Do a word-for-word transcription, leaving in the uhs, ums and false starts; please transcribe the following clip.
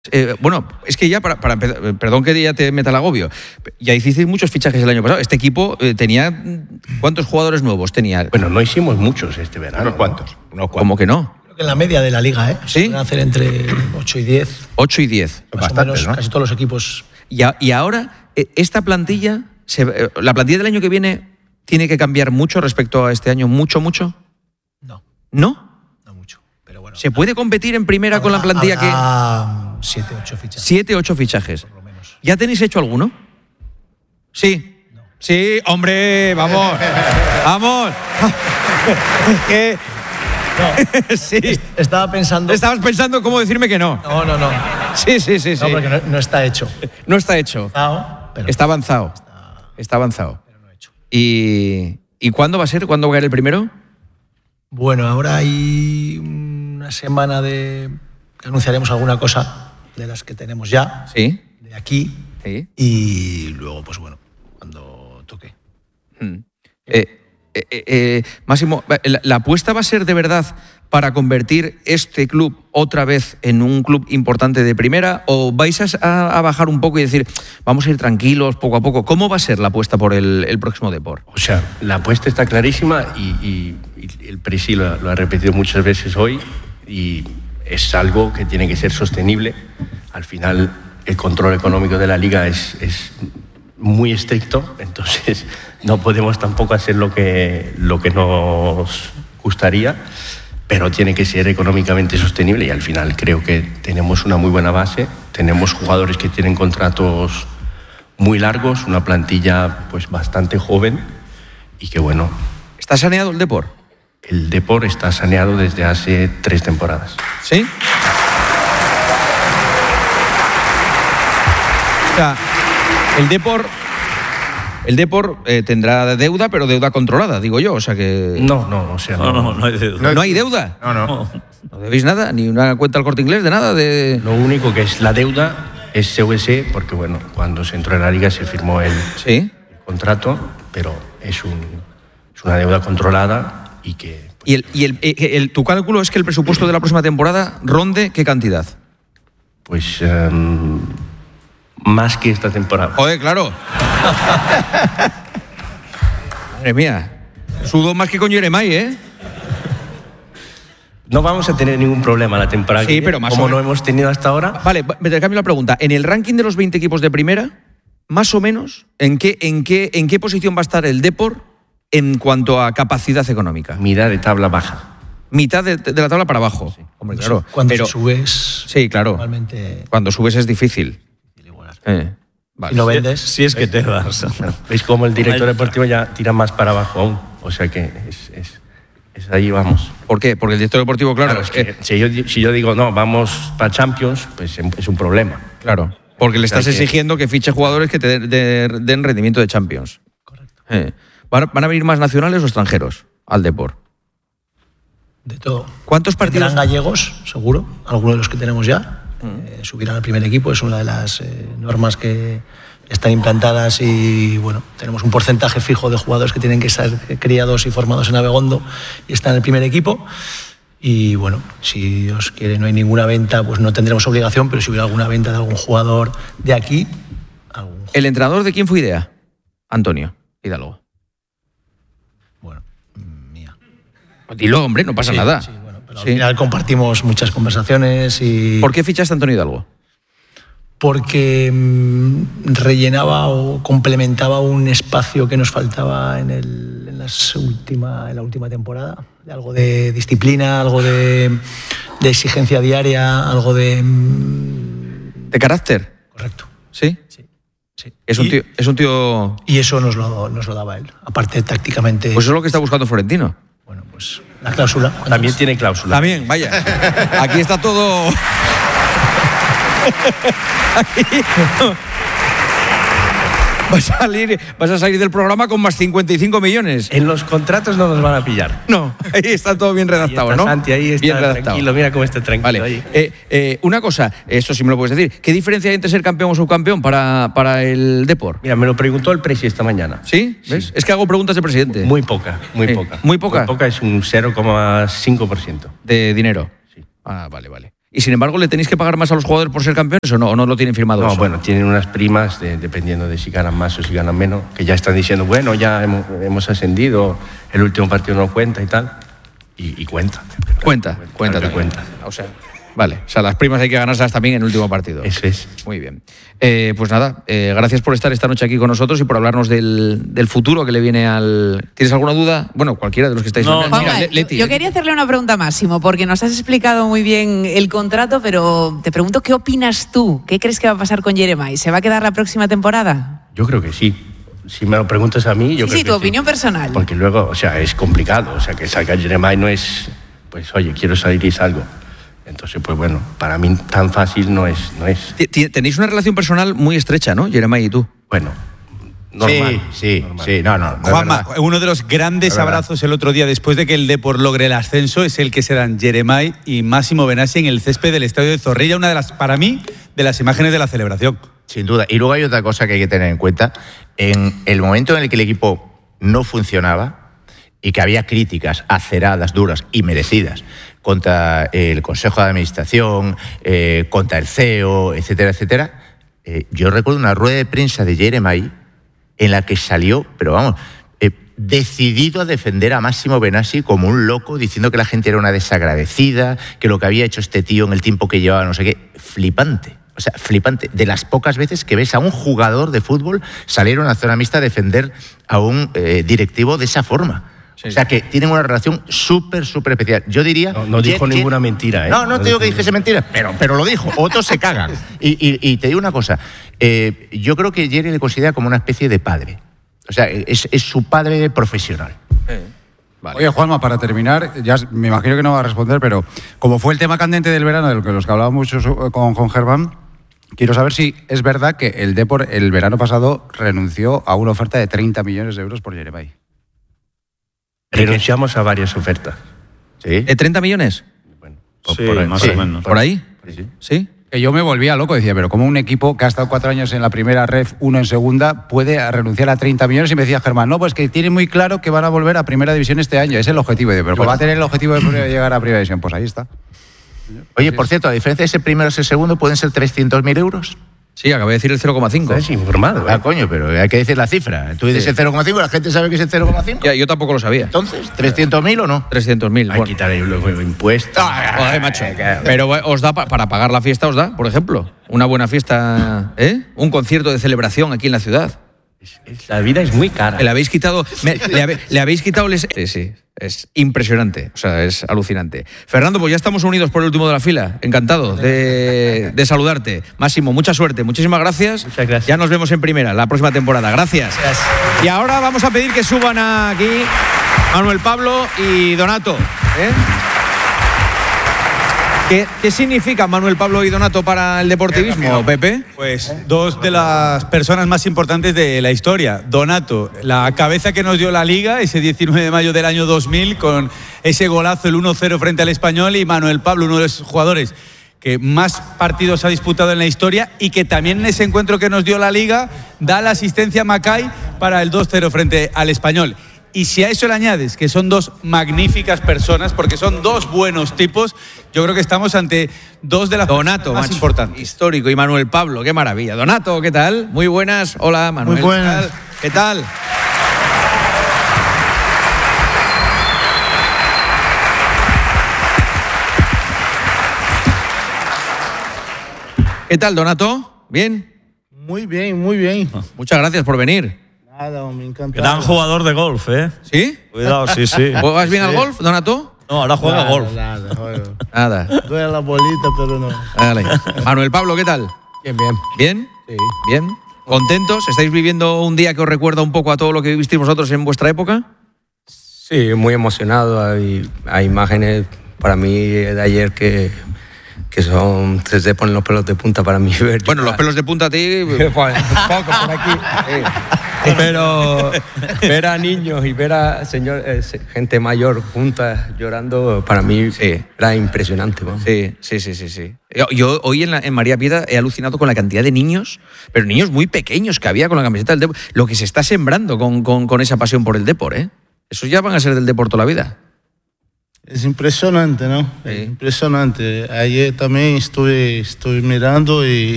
Eh, bueno, es que ya para, para empezar, perdón que ya te meta el agobio, ya hicisteis muchos fichajes el año pasado. Este equipo eh, tenía, ¿cuántos jugadores nuevos tenía? Bueno, no hicimos muchos este verano. ¿Unos cuantos? ¿no? Unos ¿Cómo que no? Creo que en la media de la liga, ¿eh? ¿Sí? Van a hacer entre ocho y diez. ocho y diez. Más Bastante, o menos, ¿no? casi todos los equipos. Y, a, y ahora, eh, esta plantilla, se, eh, la plantilla del año que viene, ¿tiene que cambiar mucho respecto a este año? ¿Mucho, mucho? No, ¿No? no mucho. Pero bueno. ¿Se puede competir en primera con la plantilla que...? que. Siete, ocho fichas. Siete, ocho fichajes. Por lo menos. ¿Ya tenéis hecho alguno? Sí. No. Sí, hombre, vamos. Vamos. ¿Qué? No. Sí. Estaba pensando. Estabas pensando cómo decirme que no. No, no, no. Sí, sí, sí, sí. No, porque no, no está hecho. No está hecho. No, pero, Está avanzado. Está avanzado. pero no hecho. ¿Y, ¿Y cuándo va a ser? ¿Cuándo va a caer el primero? Bueno, ahora hay una semana de que anunciaremos alguna cosa de las que tenemos ya, Sí. de aquí, Sí. y luego, pues bueno, cuando toque. Mm. Eh, eh, eh, Máximo, ¿la, la apuesta va a ser de verdad para convertir este club otra vez en un club importante de primera o vais a, a bajar un poco y decir, vamos a ir tranquilos poco a poco? ¿Cómo va a ser la apuesta por el, el próximo Depor? O sea, la apuesta está clarísima y, y, y el Presi lo, lo ha repetido muchas veces hoy y es algo que tiene que ser sostenible. Al final, el control económico de la liga es, es muy estricto, entonces no podemos tampoco hacer lo que, lo que nos gustaría, pero tiene que ser económicamente sostenible y al final creo que tenemos una muy buena base, tenemos jugadores que tienen contratos muy largos, una plantilla pues bastante joven y que bueno, ¿Está saneado el Depor? el Depor está saneado desde hace tres temporadas. ¿Sí? O sea, el Depor, el Depor eh, tendrá deuda, pero deuda controlada, digo yo. O sea que... No, no, o sea, No, no, no hay deuda. ¿No hay deuda? No, no. ¿No debéis nada? ¿Ni una cuenta al Corte Inglés de nada? De... Lo único que es la deuda es C V C, porque bueno, cuando se entró en la liga se firmó el ¿Sí? contrato, pero es, un, es una deuda controlada y que... ¿Y, el, y el, el- el- tu cálculo es que el presupuesto de la próxima temporada ronde qué cantidad? Pues em, más que esta temporada. Joder, claro. Madre mía. Sudo más que con Jeremai, ¿eh? No vamos a tener ningún problema la temporada Sí, que viene, pero más o como no menos. hemos tenido hasta ahora. Vale, me te cambio la pregunta. En el ranking de los veinte equipos de primera, más o menos, ¿en qué, en qué, en qué posición va a estar el Depor en cuanto a capacidad económica? Mitad de tabla baja. Mitad de, de la tabla para abajo. Hombre, claro. Cuando Pero, se subes, sí, claro. normalmente Cuando subes es difícil. Eh, vale. y lo vendes. Si es que te das. ¿Veis cómo el director Ahí está. deportivo ya tira más para abajo aún? O sea que es, es, es ahí vamos. ¿Por qué? Porque el director deportivo, claro, Claro, es que eh, si, yo, si yo digo, no, vamos para Champions, pues es un problema. claro, porque le estás O sea que- exigiendo que fiche jugadores que te den, de- den rendimiento de Champions. Correcto. Eh, ¿Van, ¿Van a venir más nacionales o extranjeros al Depor? De todo. ¿Cuántos partidos? Vendrán gallegos, seguro, algunos de los que tenemos ya. Eh, subirán al primer equipo, es una de las eh, normas que están implantadas y bueno, tenemos un porcentaje fijo de jugadores que tienen que ser criados y formados en Abegondo y están en el primer equipo. Y bueno, si Dios quiere no hay ninguna venta, pues no tendremos obligación, pero si hubiera alguna venta de algún jugador de aquí, algún ¿El entrenador de quién fue idea? Antonio Hidalgo. bueno, mía. Pues dilo, hombre, no pasa Sí, nada. sí, bueno, pero Sí. al final compartimos muchas conversaciones y... ¿Por qué fichaste a Antonio Hidalgo? Porque mm, rellenaba o complementaba un espacio que nos faltaba en, el, en, las última, en la última temporada. Algo de disciplina, algo de, de exigencia diaria, algo de... mm, ¿De carácter? correcto. ¿Sí? Sí, sí. Es un Y- tío... Es un tío... Y eso nos lo, nos lo daba él. Aparte, tácticamente... Pues eso es lo que está buscando Florentino. bueno, pues la cláusula. cuando- También tiene cláusula. También, vaya. Aquí está todo... Aquí... Vas a, salir, vas a salir del programa con más cincuenta y cinco millones. En los contratos no nos van a pillar. No, ahí está todo bien Ahí redactado, está ¿no? Santi, ahí está bien redactado. tranquilo, mira cómo está tranquilo Vale. ahí. Eh, eh, una cosa, esto sí me lo puedes decir. ¿Qué diferencia hay entre ser campeón o subcampeón para, para el Depor? Mira, me lo preguntó el Presi esta mañana. ¿Sí? ¿Ves? Es que hago preguntas de presidente. Muy poca, muy Sí. poca. ¿Muy poca? Muy poca es un cero coma cinco por ciento. De dinero. Sí. Ah, vale, vale. y sin embargo le tenéis que pagar más a los jugadores por ser campeones o no, o no lo tienen firmado. No, eso? bueno, tienen unas primas de, dependiendo de si ganan más o si ganan menos, que ya están diciendo, bueno, ya hemos, hemos ascendido, el último partido no cuenta y tal, y, y cuenta. Cuenta, cuenta, claro que también. cuenta. O sea, vale, o sea, las primas hay que ganárselas también en el último partido. Eso es. Muy bien. Eh, pues nada, eh, gracias por estar esta noche aquí con nosotros y por hablarnos del, del futuro que le viene al... ¿Tienes alguna duda? Bueno, cualquiera de los que estáis... No, Mira, Juanma, Le- Leti, yo Leti. quería hacerle una pregunta a Máximo, porque nos has explicado muy bien el contrato, pero te pregunto, ¿qué opinas tú? ¿Qué crees que va a pasar con Jeremai? ¿Se va a quedar la próxima temporada? Yo creo que sí. Si me lo preguntas a mí, yo Sí, creo sí, que tu opinión personal. Porque luego, o sea, es complicado. O sea, que salga Jeremai no es, pues, oye, quiero salir y salgo. Entonces, pues bueno, para mí tan fácil no es. No es. Ti- ti- Tenéis una relación personal muy estrecha, ¿no? Jeremai y tú. Bueno, normal. Sí, sí, normal. sí, no, no. no es Juanma, verdad. uno de los grandes Es verdad. abrazos el otro día después de que el Depor logre el ascenso es el que se dan Jeremai y Máximo Benassi en el césped del estadio de Zorrilla, una de las, para mí, de las imágenes de la celebración. Sin duda. Y luego hay otra cosa que hay que tener en cuenta. En el momento en el que el equipo no funcionaba y que había críticas aceradas, duras y merecidas contra el Consejo de Administración, eh, contra el C E O, etcétera, etcétera, eh, yo recuerdo una rueda de prensa de Jeremai en la que salió, pero vamos, eh, decidido a defender a Máximo Benassi como un loco, diciendo que la gente era una desagradecida, que lo que había hecho este tío en el tiempo que llevaba, no sé qué, flipante. O sea, flipante. De las pocas veces que ves a un jugador de fútbol salir a una zona mixta a defender a un eh, directivo de esa forma. Sí, o sea, que tienen una relación súper, súper especial. Yo diría... No, no dijo Jer- ninguna Jer- mentira, ¿eh? No, no, No te digo que dijo dijese mentiras, pero, pero lo dijo. Otros se cagan. Y, y- y te digo una cosa. eh, yo creo que Jerry le considera como una especie de padre. O sea, es, es su padre profesional. Vale. Oye, Juanma, para terminar, ya me imagino que no va a responder, pero como fue el tema candente del verano, de lo que los que hablábamos mucho con, con Germán, quiero saber si es verdad que el Depor el verano pasado renunció a una oferta de treinta millones de euros por Jeremai. Renunciamos a varias ofertas. ¿Sí? ¿De treinta millones? Bueno, Por- Sí, por ahí. más Sí. o menos. ¿Por ahí? Sí. ¿Sí? Que yo me volvía loco, decía, pero como un equipo que ha estado cuatro años en la primera ref, uno en segunda, puede renunciar a treinta millones. Y me decía Germán, no, pues que tiene muy claro que van a volver a primera división este año, es el objetivo. Y digo, pero ¿cómo va a tener el objetivo de llegar a primera división? Pues ahí está. Oye, por cierto, a diferencia de ese primero y ese segundo, ¿pueden ser trescientos mil euros? Sí, acabé de decir el cero coma cinco. estás informado, ¿eh? Ah, coño, pero hay que decir la cifra. Tú dices el cero coma cinco, la gente sabe que es el cero coma cinco. Ya, yo tampoco lo sabía. Entonces, ¿trescientos mil o no? trescientos mil. Hay que quitar ahí los impuestos. Joder, macho. Pero eh, os da pa- para pagar la fiesta, os da, por ejemplo, una buena fiesta, ¿eh? Un concierto de celebración aquí en la ciudad. Es- La vida es muy cara. Le habéis quitado, me- le, habe- le habéis quitado el... Sí, sí, es impresionante, o sea, es alucinante. Fernando, pues ya estamos unidos por el último de la fila. Encantado de, de saludarte. Máximo, mucha suerte, muchísimas gracias. Muchas gracias. Ya nos vemos en primera, la próxima temporada. Gracias. Y ahora vamos a pedir que suban aquí Manuel Pablo y Donato. ¿eh? ¿Qué, ¿Qué significa Manuel Pablo y Donato para el deportivismo, Pepe? Pues dos de las personas más importantes de la historia. Donato, la cabeza que nos dio la Liga ese diecinueve de mayo del año dos mil con ese golazo, el uno cero frente al Español, y Manuel Pablo, uno de los jugadores que más partidos ha disputado en la historia y que también en ese encuentro que nos dio la Liga da la asistencia a Macay para el dos cero frente al Español. Y si a eso le añades que son dos magníficas personas, porque son dos buenos tipos, yo creo que estamos ante dos de las Donato, personas más macho, importantes. histórico, y Manuel Pablo, qué maravilla. Donato, ¿qué tal? Muy buenas. Hola, Manuel. Muy buenas. ¿Qué tal? ¿Qué tal, Donato? ¿Bien? Muy bien, muy bien. Muchas gracias por venir. Nada, me encanta. Gran jugador de golf, ¿eh? ¿Sí? Cuidado, sí, sí. ¿Juegas bien al golf, Donato? No, ahora juega golf. Nada, juego. Nada. Duele la bolita, pero no. Dale. Manuel Pablo, ¿qué tal? Bien, bien. ¿Bien? Sí. ¿Bien? ¿Contentos? ¿Estáis viviendo un día que os recuerda un poco a todo lo que vivisteis vosotros en vuestra época? Sí, muy emocionado. Hay, hay imágenes para mí de ayer que, que son tres D, ponen los pelos de punta para mí. Ver Bueno, los pelos de punta a ti... Pues, un poco por aquí. eh. Pero ver a niños y ver a señor, eh, gente mayor juntas llorando, para mí Sí. era impresionante. ¿no? Sí, sí, sí, sí, sí. Yo, yo hoy en, la- en María Piedad he alucinado con la cantidad de niños, pero niños muy pequeños que había con la camiseta del Depor. Lo que se está sembrando con, con, con esa pasión por el Depor, ¿eh? Esos ya van a ser del Depor toda la vida. Es impresionante, ¿no? Sí. Es impresionante. Ayer también estuve, estuve mirando y